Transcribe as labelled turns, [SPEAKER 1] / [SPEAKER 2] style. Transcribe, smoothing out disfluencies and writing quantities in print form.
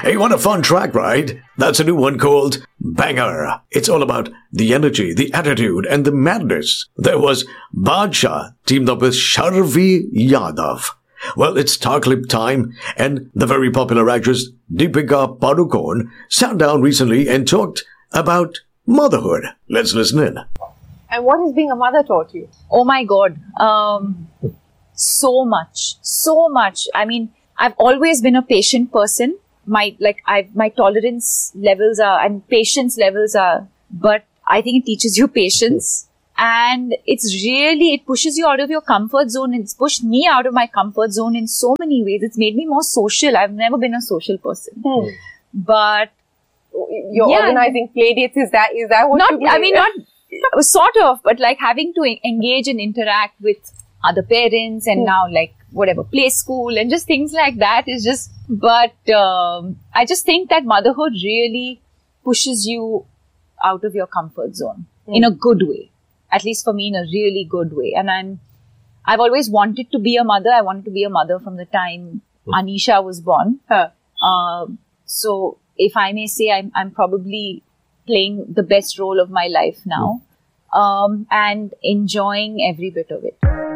[SPEAKER 1] Hey, what a fun track, right? That's a new one called Banger. It's all about the energy, the attitude, and the madness. There was Badshah teamed up with Sharvi Yadav. Well, it's Tarklip time, and the very popular actress Deepika Padukone sat down recently and talked about motherhood. Let's listen in.
[SPEAKER 2] And what has being a mother taught you?
[SPEAKER 3] Oh my God. So much. I mean, I've always been a patient person. My tolerance levels are and patience levels are, but I think it teaches you patience. And it pushes you out of your comfort zone. It's pushed me out of my comfort zone in so many ways. It's made me more social. I've never been a social person. But
[SPEAKER 2] you're organizing play dates. Is that what you do?
[SPEAKER 3] I mean, not sort of, but like having to engage and interact with other parents and now like whatever, play school and just things like that is just, but I just think that motherhood really pushes you out of your comfort zone in a good way. At least for me, in a really good way. And I've always wanted to be a mother. I wanted to be a mother from the time Anisha was born. So if I may say, I'm probably playing the best role of my life now, and enjoying every bit of it.